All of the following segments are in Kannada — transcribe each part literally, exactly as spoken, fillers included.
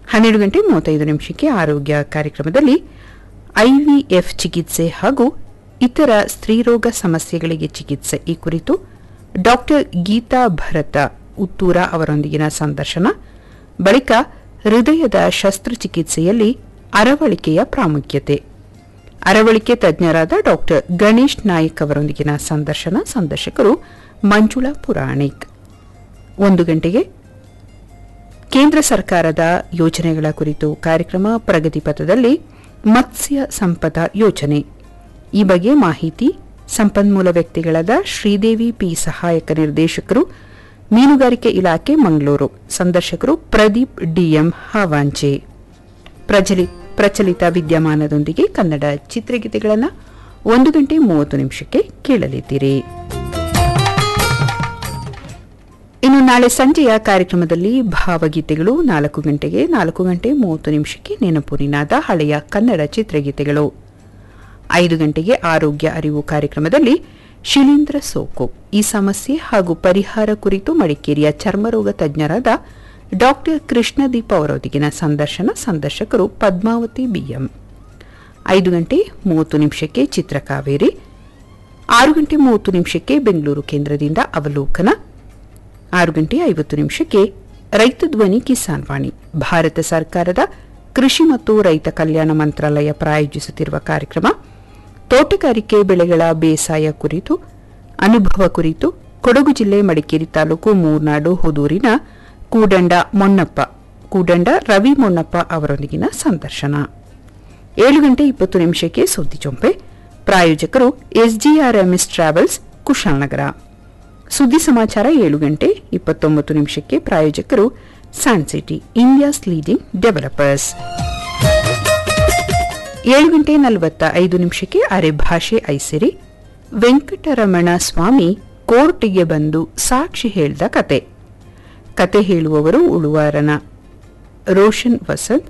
ಹನ್ನೆರಡು ಗಂಟೆ ಮೂವತ್ತೈದು ನಿಮಿಷಕ್ಕೆ ಆರೋಗ್ಯ ಕಾರ್ಯಕ್ರಮದಲ್ಲಿ ಐವಿಎಫ್ ಚಿಕಿತ್ಸೆ ಹಾಗೂ ಇತರ ಸ್ತ್ರೀರೋಗ ಸಮಸ್ಯೆಗಳಿಗೆ ಚಿಕಿತ್ಸೆ ಈ ಕುರಿತು ಡಾಕ್ಟರ್ ಗೀತಾ ಭರತ ಉತ್ತೂರ ಅವರೊಂದಿಗಿನ ಸಂದರ್ಶನ. ಬಳಿಕ ಹೃದಯದ ಶಸ್ತ್ರಚಿಕಿತ್ಸೆಯಲ್ಲಿ ಅರವಳಿಕೆಯ ಪ್ರಾಮುಖ್ಯತೆ, ಅರವಳಿಕೆ ತಜ್ಞರಾದ ಡಾಕ್ಟರ್ ಗಣೇಶ್ ನಾಯಕ್ ಅವರೊಂದಿಗಿನ ಸಂದರ್ಶನ. ಸಂದರ್ಶಕರು ಮಂಜುಳಾ ಪುರಾಣಿಕ್. ಒಂದು ಗಂಟೆಗೆ ಕೇಂದ್ರ ಸರ್ಕಾರದ ಯೋಜನೆಗಳ ಕುರಿತು ಕಾರ್ಯಕ್ರಮ ಪ್ರಗತಿ ಪಥದಲ್ಲಿ ಮತ್ಸ್ಯ ಸಂಪದ ಯೋಜನೆ ಈ ಬಗ್ಗೆ ಮಾಹಿತಿ ಸಂಪನ್ಮೂಲ ವ್ಯಕ್ತಿಗಳಾದ ಶ್ರೀದೇವಿ ಪಿ, ಸಹಾಯಕ ನಿರ್ದೇಶಕರು, ಮೀನುಗಾರಿಕೆ ಇಲಾಖೆ, ಮಂಗಳೂರು. ಸಂದರ್ಶಕರು ಪ್ರದೀಪ್ ಡಿಎಂ ಹಾವಾಂಚೆ. ಪ್ರಚಲಿತ ವಿದ್ಯಮಾನದೊಂದಿಗೆ ಕನ್ನಡ ಚಿತ್ರಗೀತೆಗಳನ್ನು ಒಂದು ಗಂಟೆ ಮೂವತ್ತು ನಿಮಿಷಕ್ಕೆ ಕೇಳಲಿದ್ದೀರಿ. ಇನ್ನು ನಾಳೆ ಸಂಜೆಯ ಕಾರ್ಯಕ್ರಮದಲ್ಲಿ ಭಾವಗೀತೆಗಳು ನಾಲ್ಕು ಗಂಟೆಗೆ, ನಾಲ್ಕು ಗಂಟೆ ಮೂವತ್ತು ನಿಮಿಷಕ್ಕೆ ನೆನಪು ನಿನಾದ ಹಳೆಯ ಕನ್ನಡ ಚಿತ್ರಗೀತೆಗಳು. ಐದು ಗಂಟೆಗೆ ಆರೋಗ್ಯ ಅರಿವು ಕಾರ್ಯಕ್ರಮದಲ್ಲಿ ಶಿಲೀಂಧ್ರ ಸೋಂಕು ಈ ಸಮಸ್ಯೆ ಹಾಗೂ ಪರಿಹಾರ ಕುರಿತು ಮಡಿಕೇರಿಯ ಚರ್ಮರೋಗ ತಜ್ಞರಾದ ಡಾಕ್ಟರ್ ಕೃಷ್ಣದೀಪ ಅವರೊಂದಿಗಿನ ಸಂದರ್ಶನ. ಸಂದರ್ಶಕರು ಪದ್ಮಾವತಿ ಬಿಎಂ. ಐದು ಗಂಟೆ ಮೂವತ್ತು ನಿಮಿಷಕ್ಕೆ ಚಿತ್ರಕಾವೇರಿ, ಆರು ಗಂಟೆ ಮೂವತ್ತು ನಿಮಿಷಕ್ಕೆ ಬೆಂಗಳೂರು ಕೇಂದ್ರದಿಂದ ಅವಲೋಕನ, ಆರು ಗಂಟೆ ಐವತ್ತು ನಿಮಿಷಕ್ಕೆ ರೈತ ಧ್ವನಿ ಕಿಸಾನ್ ವಾಣಿ, ಭಾರತ ಸರ್ಕಾರದ ಕೃಷಿ ಮತ್ತು ರೈತ ಕಲ್ಯಾಣ ಮಂತ್ರಾಲಯ ಪ್ರಾಯೋಜಿಸುತ್ತಿರುವ ಕಾರ್ಯಕ್ರಮ. ತೋಟಗಾರಿಕೆ ಬೆಳೆಗಳ ಬೇಸಾಯ ಕುರಿತು ಅನುಭವ ಕುರಿತು ಕೊಡಗು ಜಿಲ್ಲೆ ಮಡಿಕೇರಿ ತಾಲೂಕು ಮೂರ್ನಾಡು ಹುದೂರಿನ ಕೂಡಂಡ ಮೊನ್ನಪ್ಪ ಕೂಡಂಡ ರವಿ ಮೊನ್ನಪ್ಪ ಅವರೊಂದಿಗಿನ ಸಂದರ್ಶನ. ಏಳು ಗಂಟೆ ಇಪ್ಪತ್ತು ನಿಮಿಷಕ್ಕೆ ಸುದ್ದಿ ಚೊಂಪೆ, ಪ್ರಾಯೋಜಕರು ಎಸ್ಜಿಆರ್ಎಂಎಸ್ ಟ್ರಾವೆಲ್ಸ್ ಕುಶಾಲನಗರ. ಸುದ್ದಿ ಸಮಾಚಾರ ಏಳು ಗಂಟೆ ಇಪ್ಪತ್ತೊಂಬತ್ತು ನಿಮಿಷಕ್ಕೆ ಪ್ರಾಯೋಜಕರು ಸ್ಯಾನ್ಸಿಟಿ ಇಂಡಿಯಾಸ್ ಲೀಡಿಂಗ್ ಡೆವಲಪರ್ಸ್. ಏಳು ಗಂಟೆ ನಲವತ್ತ ಐದು ನಿಮಿಷಕ್ಕೆ ಅರೆ ಭಾಷೆ ಐಸಿರಿ, ವೆಂಕಟರಮಣ ಸ್ವಾಮಿ ಕೋರ್ಟಿಗೆ ಬಂದು ಸಾಕ್ಷಿ ಹೇಳಿದ ಕತೆ. ಕತೆ ಹೇಳುವವರು ಉಳುವಾರನ ರೋಷನ್ ವಸಂತ್.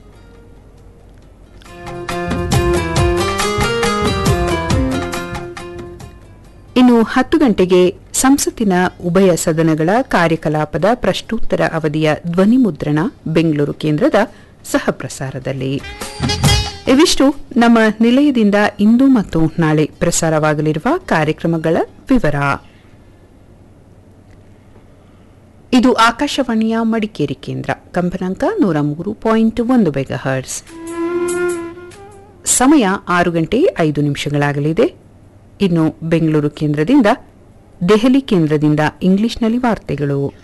ಇನ್ನು ಹತ್ತು ಗಂಟೆಗೆ ಸಂಸತ್ತಿನ ಉಭಯ ಸದನಗಳ ಕಾರ್ಯಕಲಾಪದ ಪ್ರಶ್ನೋತ್ತರ ಅವಧಿಯ ಧ್ವನಿ ಮುದ್ರಣ ಬೆಂಗಳೂರು ಕೇಂದ್ರದ ಸಹಪ್ರಸಾರದಲ್ಲಿ. ಇವಿಷ್ಟು ನಮ್ಮ ನಿಲಯದಿಂದ ಇಂದು ಮತ್ತು ನಾಳೆ ಪ್ರಸಾರವಾಗಲಿರುವ ಕಾರ್ಯಕ್ರಮಗಳ ವಿವರ. ಇದು ಆಕಾಶವಾಣಿಯ ಮಡಿಕೇರಿ ಕೇಂದ್ರ, ಕಂಪನಾಂಕ ನೂರ ಮೂರು ಪಾಯಿಂಟ್ ಒಂದು ಮೆಗಾಹರ್ಟ್ಸ್. ಸಮಯ ಆರು ಗಂಟೆ ಐದು ನಿಮಿಷಗಳಾಗಲಿದೆ. ಇನ್ನು ಬೆಂಗಳೂರು ಕೇಂದ್ರದಿಂದ, ದೆಹಲಿ ಕೇಂದ್ರದಿಂದ ಇಂಗ್ಲಿಷ್ನಲ್ಲಿ ವಾರ್ತೆಗಳು.